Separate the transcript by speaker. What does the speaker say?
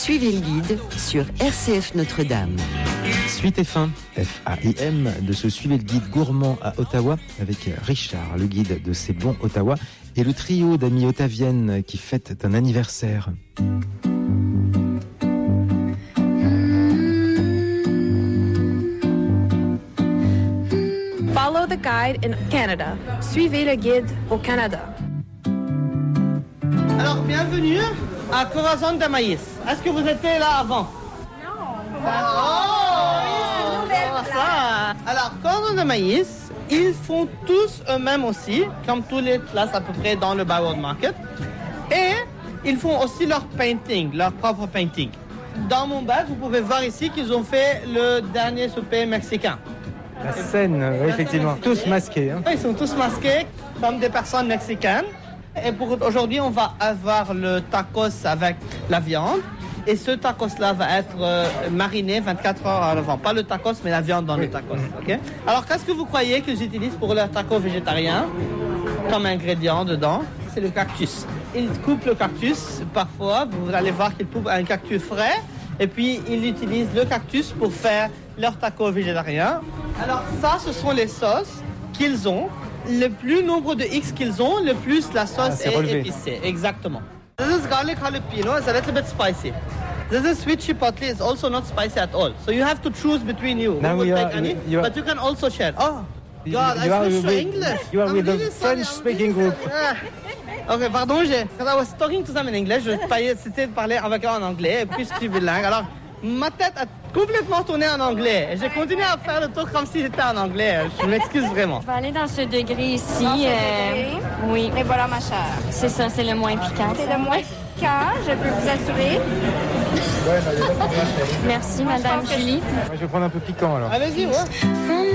Speaker 1: Suivez le guide sur RCF Notre-Dame.
Speaker 2: Suite et fin, F-A-I-M, de ce Suivez le guide gourmand à Ottawa avec Richard, le guide de C'est bon Ottawa, et le trio d'amis ottaviennes qui fêtent un anniversaire.
Speaker 3: Follow the guide in Canada. Suivez le guide au Canada.
Speaker 4: Alors, bienvenue à Corazon de Maïs. Est-ce que vous étiez là avant? Non. Alors, Corazon de Maïs, ils font tous eux-mêmes aussi, comme toutes les places à peu près dans le Byward Market. Et ils font aussi leur painting, leur propre painting. Dans mon bac, vous pouvez voir ici qu'ils ont fait le dernier souper mexicain.
Speaker 2: La scène, oui, effectivement, tous masqués. Hein.
Speaker 4: Ils sont tous masqués comme des personnes mexicaines. Et pour aujourd'hui, on va avoir le tacos avec la viande. Et ce tacos-là va être mariné 24 heures avant. Pas le tacos, mais la viande dans le tacos. Okay? Alors, qu'est-ce que vous croyez qu'ils utilisent pour leur taco végétarien comme ingrédient dedans? C'est le cactus. Ils coupent le cactus. Parfois, vous allez voir qu'ils coupent un cactus frais. Et puis, ils utilisent le cactus pour faire leur taco végétarien. Alors, ça, ce sont les sauces qu'ils ont. Le plus nombre de X qu'ils ont, le plus la sauce est épicée. Exactement. This is garlic jalapeno. It's a little bit spicy. This is sweet chipotle. It's also not spicy at all. So you have to choose between you.
Speaker 2: Now
Speaker 4: Who will take any? But you can also share. Oh, God, I switched to English.
Speaker 2: You are
Speaker 4: I'm
Speaker 2: with
Speaker 4: really
Speaker 2: the
Speaker 4: sorry.
Speaker 2: French-speaking group.
Speaker 4: Ok, pardon, because I was talking to them in English, c'était de parler avec eux en anglais, et puis je suis bilingue. Alors, ma tête a complètement tourné en anglais. Et j'ai continué à faire le tour comme si j'étais en anglais. Je m'excuse vraiment.
Speaker 5: Je vais aller dans ce degré ici.
Speaker 6: Dans ce degré.
Speaker 5: Oui.
Speaker 6: Et voilà, ma chère.
Speaker 5: C'est ça, c'est le moins piquant.
Speaker 6: C'est le moins piquant, je peux vous assurer.
Speaker 5: Merci, Madame Julie.
Speaker 2: Moi, je vais prendre un peu piquant alors.
Speaker 4: Allez-y, ouais.